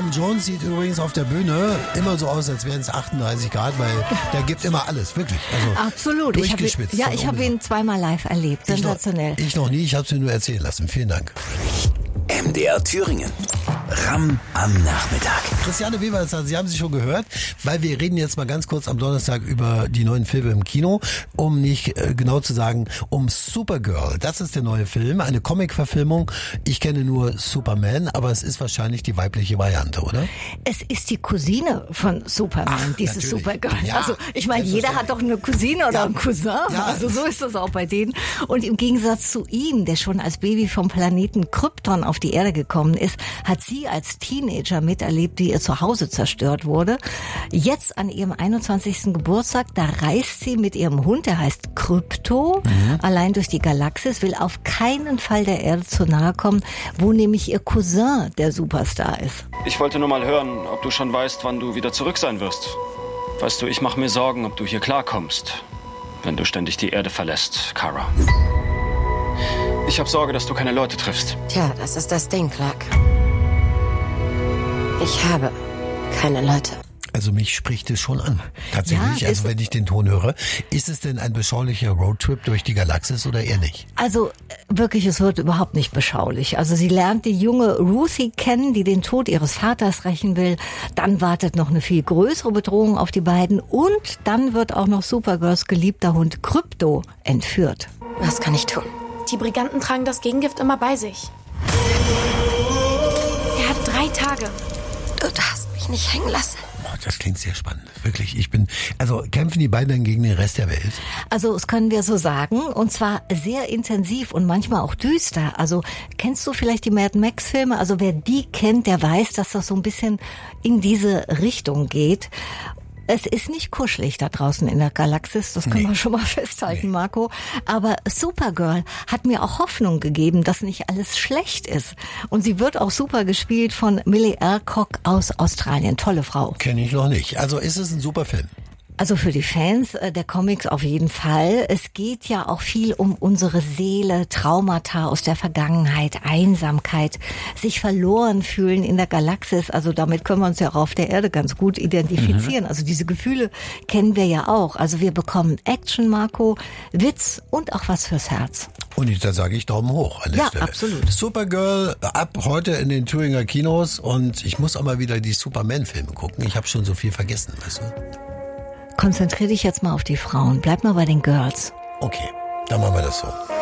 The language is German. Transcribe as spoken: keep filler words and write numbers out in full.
Tom Jones sieht übrigens auf der Bühne immer so aus, als wären es achtunddreißig Grad, weil der gibt immer alles, wirklich. Also absolut. Ich hab, ja, ich habe ihn zweimal live erlebt. Sensationell. Ich noch, ich noch nie, ich habe es mir nur erzählen lassen. Vielen Dank. M D R Thüringen. Ram am Nachmittag. Christiane Weber, Sie haben sie schon gehört, weil wir reden jetzt mal ganz kurz am Donnerstag über die neuen Filme im Kino, um nicht äh, genau zu sagen, um Supergirl. Das ist der neue Film, eine Comic-Verfilmung. Ich kenne nur Superman, aber es ist wahrscheinlich die weibliche Variante, oder? Es ist die Cousine von Superman, Ach, dieses natürlich. Supergirl. Ja, also ich meine, jeder hat doch eine Cousine oder ja. einen Cousin. Ja. Also so ist das auch bei denen. Und im Gegensatz zu ihm, der schon als Baby vom Planeten Krypton auf die Erde gekommen ist, hat sie als Teenager miterlebt, wie ihr Zuhause zerstört wurde. Jetzt an ihrem einundzwanzigsten Geburtstag, da reist sie mit ihrem Hund, der heißt Krypto, mhm. allein durch die Galaxis, will auf keinen Fall der Erde zu nahe kommen, wo nämlich ihr Cousin der Superstar ist. Ich wollte nur mal hören, ob du schon weißt, wann du wieder zurück sein wirst. Weißt du, ich mache mir Sorgen, ob du hier klarkommst, wenn du ständig die Erde verlässt, Kara. Ich habe Sorge, dass du keine Leute triffst. Tja, das ist das Ding, Clark. Ich habe keine Leute. Also mich spricht es schon an, tatsächlich. Ja, also wenn ich den Ton höre. Ist es denn ein beschaulicher Roadtrip durch die Galaxis oder eher nicht? Also wirklich, es wird überhaupt nicht beschaulich. Also sie lernt die junge Ruthie kennen, die den Tod ihres Vaters rächen will. Dann wartet noch eine viel größere Bedrohung auf die beiden. Und dann wird auch noch Supergirls geliebter Hund Krypto entführt. Was kann ich tun? Die Briganten tragen das Gegengift immer bei sich. Er hat drei Tage. Du darfst mich nicht hängen lassen. Oh, das klingt sehr spannend. Wirklich, ich bin... Also kämpfen die beiden dann gegen den Rest der Welt? Also das können wir so sagen. Und zwar sehr intensiv und manchmal auch düster. Also kennst du vielleicht die Mad Max-Filme? Also wer die kennt, der weiß, dass das so ein bisschen in diese Richtung geht. Es ist nicht kuschelig da draußen in der Galaxis, das können nee. wir schon mal festhalten, nee. Marco. Aber Supergirl hat mir auch Hoffnung gegeben, dass nicht alles schlecht ist. Und sie wird auch super gespielt von Millie Alcock aus Australien. Tolle Frau. Kenne ich noch nicht. Also ist es ein super Film? Also für die Fans der Comics auf jeden Fall. Es geht ja auch viel um unsere Seele, Traumata aus der Vergangenheit, Einsamkeit, sich verloren fühlen in der Galaxis. Also damit können wir uns ja auch auf der Erde ganz gut identifizieren. Mhm. Also diese Gefühle kennen wir ja auch. Also wir bekommen Action, Marco, Witz und auch was fürs Herz. Und da sage ich Daumen hoch an der ja, Stelle. Ja, absolut. Supergirl ab heute in den Thüringer Kinos und ich muss auch mal wieder die Superman-Filme gucken. Ich habe schon so viel vergessen, weißt du? Konzentrier dich jetzt mal auf die Frauen. Bleib mal bei den Girls. Okay, dann machen wir das so.